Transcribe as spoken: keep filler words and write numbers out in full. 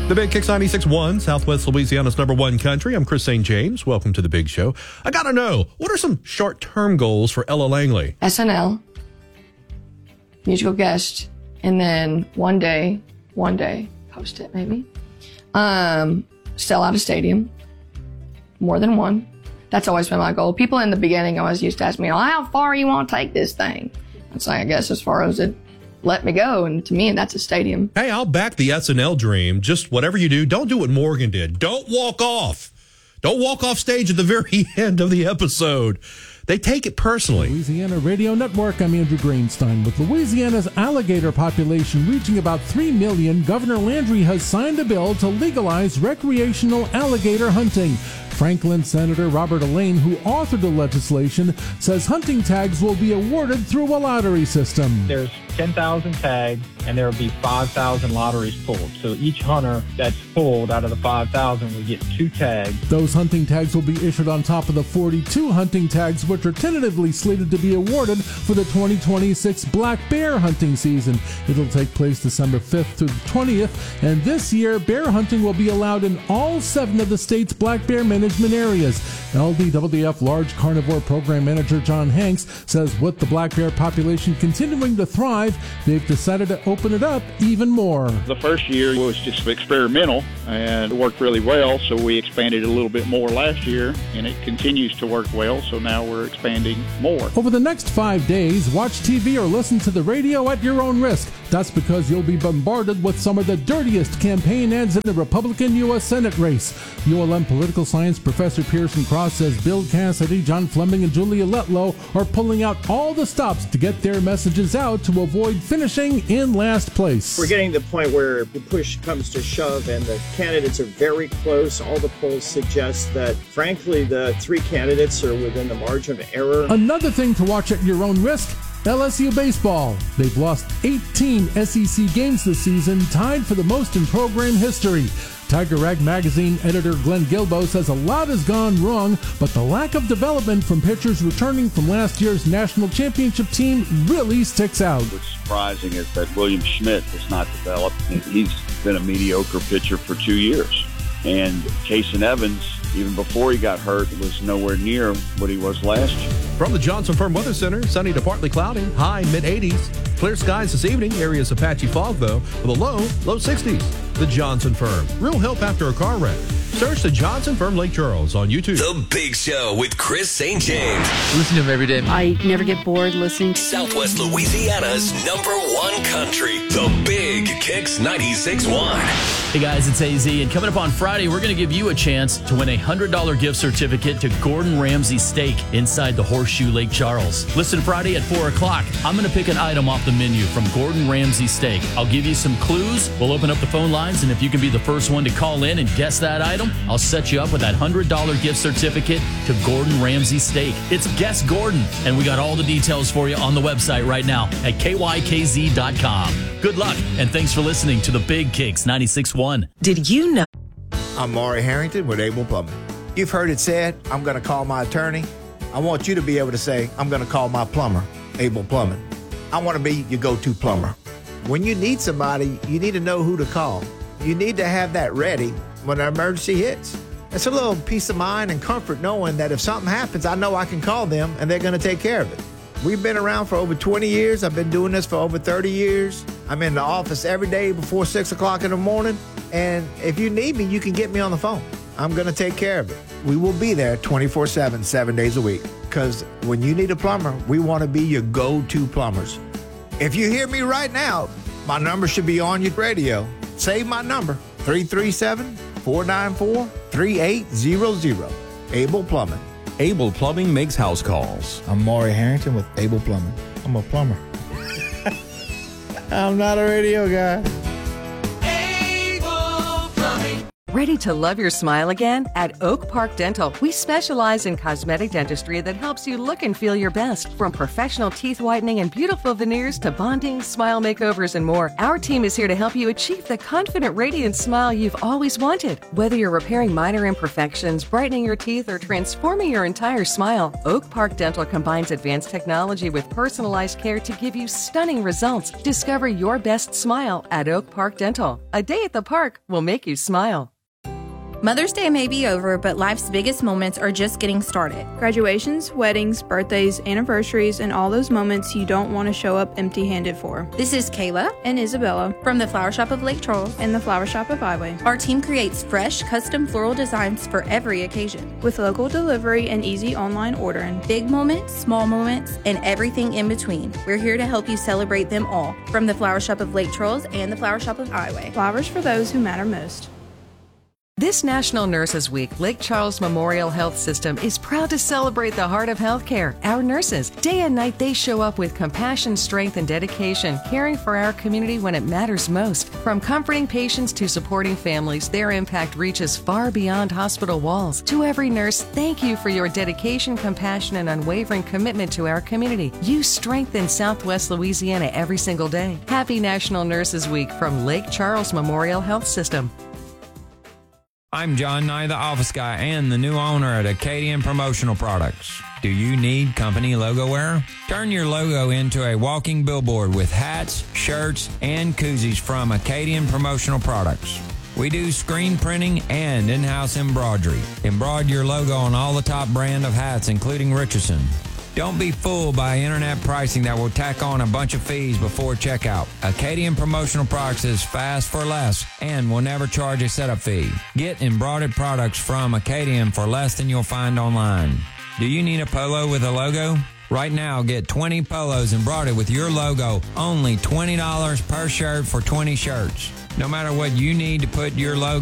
The Big Kicks ninety-six point one, Southwest Louisiana's number one country. I'm Chris Saint James. Welcome to the Big Show. I got to know, what are some short-term goals for Ella Langley? S N L, musical guest, and then one day, one day, host it maybe. Um, sell out a stadium, more than one. That's always been my goal. People in the beginning always used to ask me, oh, how far you want to take this thing? It's like, I guess as far as it let me go, and to me, that's a stadium. Hey, I'll back the S N L dream. Just whatever you do, don't do what Morgan did. Don't walk off. Don't walk off stage at the very end of the episode. They take it personally. Louisiana Radio Network, I'm Andrew Greenstein. With Louisiana's alligator population reaching about three million, Governor Landry has signed a bill to legalize recreational alligator hunting. Franklin Senator Robert Elaine, who authored the legislation, says hunting tags will be awarded through a lottery system. There's ten thousand tags, and there will be five thousand lotteries pulled. So each hunter that's pulled out of the five thousand will get two tags. Those hunting tags will be issued on top of the forty-two hunting tags, which are tentatively slated to be awarded for the twenty twenty-six black bear hunting season. It'll take place December fifth through the twentieth, and this year, bear hunting will be allowed in all seven of the state's black bear management areas. L D W F Large Carnivore Program Manager John Hanks says with the black bear population continuing to thrive, they've decided to open it up even more. The first year was just experimental and it worked really well, so we expanded a little bit more last year, and it continues to work well, so now we're expanding more. Over the next five days, watch T V or listen to the radio at your own risk. That's because you'll be bombarded with some of the dirtiest campaign ads in the Republican U S Senate race. U L M political science professor Pearson Cross says Bill Cassidy, John Fleming, and Julia Letlow are pulling out all the stops to get their messages out to avoid finishing in last place. We're getting to the point where the push comes to shove and the candidates are very close. All the polls suggest that, frankly, the three candidates are within the margin of error. Another thing to watch at your own risk, L S U baseball. They've lost eighteen S E C games this season, tied for the most in program history. Tiger Rag magazine editor Glenn Gilbo says a lot has gone wrong, but the lack of development from pitchers returning from last year's national championship team really sticks out. What's surprising is that William Schmidt has not developed. He's been a mediocre pitcher for two years. And Kason Evans, even before he got hurt, was nowhere near what he was last year. From the Johnson Firm Weather Center, sunny to partly cloudy, high mid eighties. Clear skies this evening, areas of patchy fog, though, with a low, low sixties. The Johnson Firm. Real help after a car wreck. Search the Johnson Firm Lake Charles on YouTube. The Big Show with Chris Saint James. Listen to him every day. I never get bored listening. Southwest Louisiana's number one country. The Big Kicks ninety-six point one. Hey guys, it's A Z, and coming up on Friday, we're going to give you a chance to win a one hundred dollars gift certificate to Gordon Ramsay Steak inside the Horseshoe Lake Charles. Listen Friday at four o'clock. I'm going to pick an item off the menu from Gordon Ramsay Steak. I'll give you some clues. We'll open up the phone lines, and if you can be the first one to call in and guess that item, I'll set you up with that one hundred dollars gift certificate to Gordon Ramsay Steak. It's Guess Gordon, and we got all the details for you on the website right now at K Y K Z dot com. Good luck, and thanks for listening to the Big Kicks ninety-six point one. Did you know? I'm Maury Harrington with Able Plumbing. You've heard it said, I'm going to call my attorney. I want you to be able to say, I'm going to call my plumber, Able Plumbing. I want to be your go-to plumber. When you need somebody, you need to know who to call. You need to have that ready when an emergency hits. It's a little peace of mind and comfort knowing that if something happens, I know I can call them and they're going to take care of it. We've been around for over twenty years. I've been doing this for over thirty years. I'm in the office every day before six o'clock in the morning. And if you need me, you can get me on the phone. I'm going to take care of it. We will be there twenty-four seven, seven days a week. Because when you need a plumber, we want to be your go-to plumbers. If you hear me right now, my number should be on your radio. Save my number, three three seven, four nine four, three eight zero zero. Able Plumbing. Able Plumbing makes house calls. I'm Maury Harrington with Able Plumbing. I'm a plumber. I'm not a radio guy. Ready to love your smile again? At Oak Park Dental, we specialize in cosmetic dentistry that helps you look and feel your best. From professional teeth whitening and beautiful veneers to bonding, smile makeovers, and more, our team is here to help you achieve the confident, radiant smile you've always wanted. Whether you're repairing minor imperfections, brightening your teeth, or transforming your entire smile, Oak Park Dental combines advanced technology with personalized care to give you stunning results. Discover your best smile at Oak Park Dental. A day at the park will make you smile. Mother's Day may be over, but life's biggest moments are just getting started. Graduations, weddings, birthdays, anniversaries, and all those moments you don't want to show up empty-handed for. This is Kayla and Isabella from the Flower Shop of Lake Charles and the Flower Shop of Highway. Our team creates fresh, custom floral designs for every occasion. With local delivery and easy online ordering. Big moments, small moments, and everything in between. We're here to help you celebrate them all. From the Flower Shop of Lake Charles and the Flower Shop of Highway. Flowers for those who matter most. This National Nurses Week, Lake Charles Memorial Health System is proud to celebrate the heart of healthcare, our nurses. Day and night, they show up with compassion, strength, and dedication, caring for our community when it matters most. From comforting patients to supporting families, their impact reaches far beyond hospital walls. To every nurse, thank you for your dedication, compassion, and unwavering commitment to our community. You strengthen Southwest Louisiana every single day. Happy National Nurses Week from Lake Charles Memorial Health System. I'm John Nye, the office guy and the new owner at Acadian Promotional Products. Do you need company logo wear? Turn your logo into a walking billboard with hats, shirts, and koozies from Acadian Promotional Products. We do screen printing and in-house embroidery. Embroider your logo on all the top brand of hats, including Richardson. Don't be fooled by internet pricing that will tack on a bunch of fees before checkout. Acadian Promotional Products is fast for less and will never charge a setup fee. Get embroidered products from Acadian for less than you'll find online. Do you need a polo with a logo? Right now, get twenty polos embroidered with your logo, only twenty dollars per shirt for twenty shirts. No matter what you need to put your logo